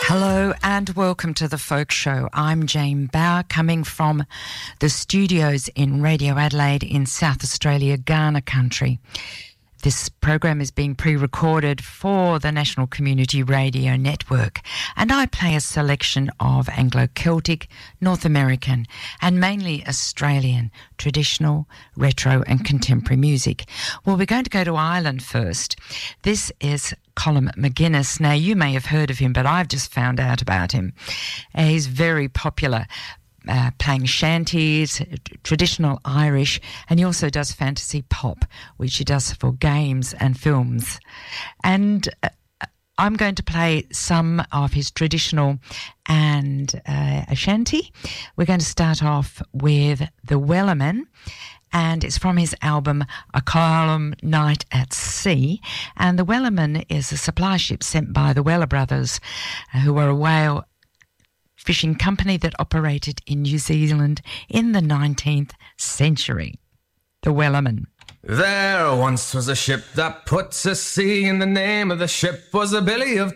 Hello and welcome to The Folk Show. I'm Jane Bauer, coming from the studios in Radio Adelaide in South Australia, Kaurna country. This program is being pre-recorded for the National Community Radio Network, and I play a selection of Anglo-Celtic, North American and mainly Australian traditional, retro and contemporary music. Well, we're going to go to Ireland first. This is Colm McGuinness. Now, you may have heard of him, but I've just found out about him. He's very popular, playing shanties, traditional Irish, and he also does fantasy pop, which he does for games and films. And I'm going to play some of his traditional and a shanty. We're going to start off with The Wellerman, and it's from his album A Calm Night at Sea. And the Wellerman is a supply ship sent by the Weller brothers, who were a whale fishing company that operated in New Zealand in the 19th century. The Wellerman. There once was a ship that put to sea, and the name of the ship was a Billy of